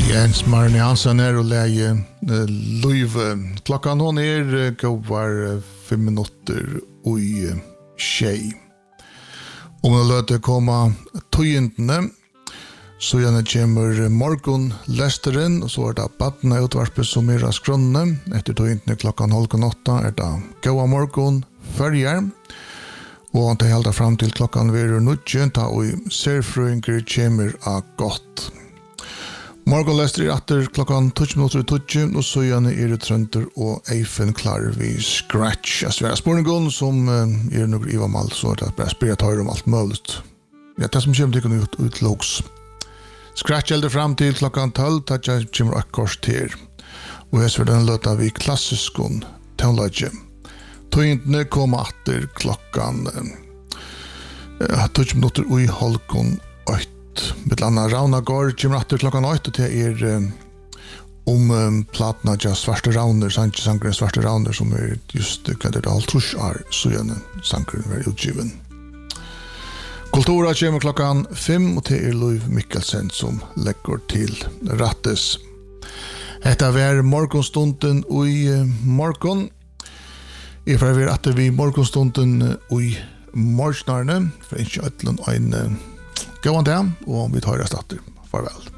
Jens Marne Hansen och läge Löve. Klockan hon går 5 minuter och tjej. Om jag låter komma tøyentene, så gärna kommer morgon lästeren och så är det badna utvarpet som är skrønne. Efter tøyentene klockan 7:30 är det goa morgon följer. Og han tar helt fram til klokkan verer nødgjent, og serfrøyngur kommer av godt. Morgonlester etter klokkan 12:20, og så gjerne det trønder og eifen klar vi scratch. Jeg sverre spørningen som noe ivamal, så det bare spør jeg tar om alt mulig. Ja, det som kommer til å utlås. Scratch helder fram til klokkan 12, da jeg kommer akkurat til. Og jeg sverre den løter vi klassiskon teologi. Tøyentene kom etter klokkan 20 minutter og i halvkon 8. Med annet Rauna går kommer etter klokkan 8, og det om platna til Svarte Rauner, sangren Svarte Rauner, som just hva det halvtrus så gjerne sangren var utgiven. Kultura kommer klokkan 5, og det Løyv Mikkelsen som legger til rattes. Dette var morgonstunden og i morgon. Jeg får være etter vi morgonstunden i morgenarne, for ikke øtlen en gående, og vi tar oss etter. Farvel.